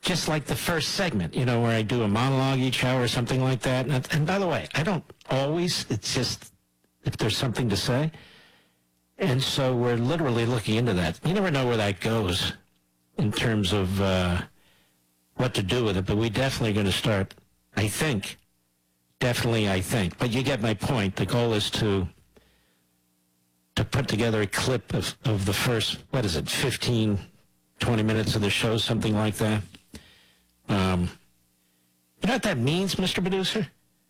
just like the first segment, where I do a monologue each hour or something like that. And by the way, I don't always. It's just if there's something to say. And so we're literally looking into that. You never know where that goes in terms of what to do with it, but we definitely going to start, I think. But you get my point. The goal is to put together a clip of the first, 15, 20 minutes of the show, something like that. You know what that means, Mr. Producer?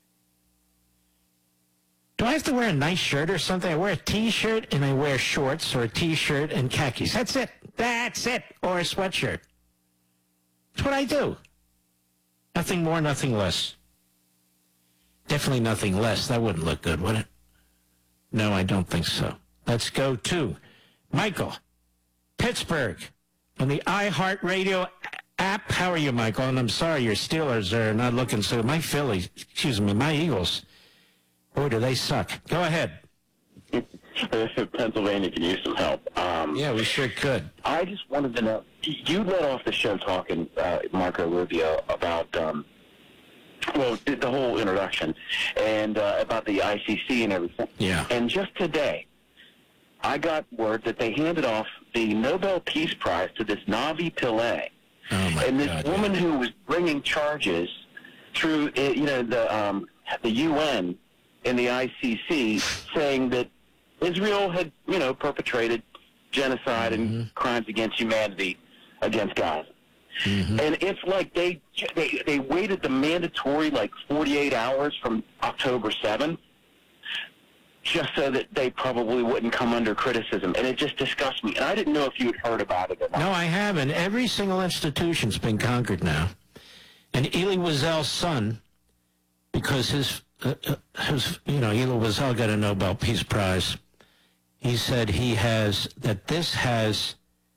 Do I have to wear a nice shirt or something? I wear a T-shirt and I wear shorts or a T-shirt and khakis. That's it. Or a sweatshirt. That's what I do. Nothing more, nothing less. Definitely nothing less. That wouldn't look good, would it? No, I don't think so. Let's go to Michael, Pittsburgh, on the iHeartRadio app. How are you, Michael? And I'm sorry your Steelers are not looking so. My Eagles. Boy, do they suck. Go ahead. Pennsylvania can use some help. Yeah, we sure could. I just wanted to know, you led off the show talking, Marco Rubio, about, the whole introduction, and about the ICC and everything. Yeah. And just today, I got word that they handed off the Nobel Peace Prize to this Navi Pillay. Oh, my and this God, woman who was bringing charges through, the UN and the ICC, saying that Israel had, perpetrated genocide and crimes against humanity against Gaza. Mm-hmm. And it's like they waited the mandatory 48 hours from October 7th just so that they probably wouldn't come under criticism. And it just disgusts me. And I didn't know if you had heard about it or not. No, I haven't. Every single institution's been conquered now. And Elie Wiesel's son, because his Elie Wiesel got a Nobel Peace Prize. He said this has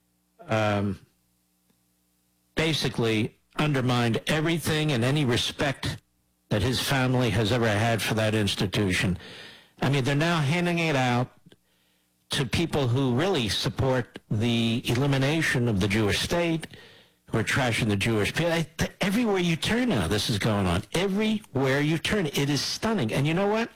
basically undermined everything and any respect that his family has ever had for that institution. I mean, they're now handing it out to people who really support the elimination of the Jewish state, who are trashing the Jewish people. Everywhere you turn now, this is going on. Everywhere you turn, it is stunning. And you know what?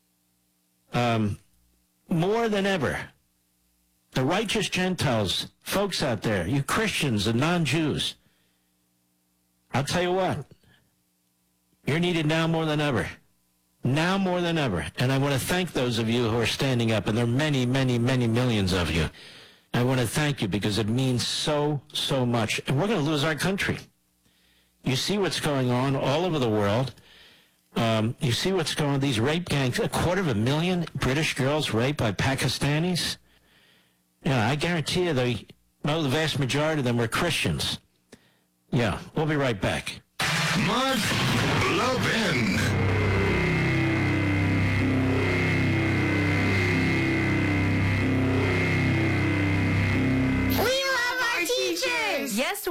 More than ever, the righteous Gentiles, folks out there, you Christians and non-Jews, I'll tell you what, you're needed now more than ever. Now more than ever. And I want to thank those of you who are standing up, and there are many, many, many millions of you. I want to thank you because it means so, so much. And we're going to lose our country. You see what's going on all over the world. You see what's going on, these rape gangs, 250,000 British girls raped by Pakistanis. Yeah, I guarantee you the vast majority of them were Christians. Yeah, we'll be right back. Mark Levin.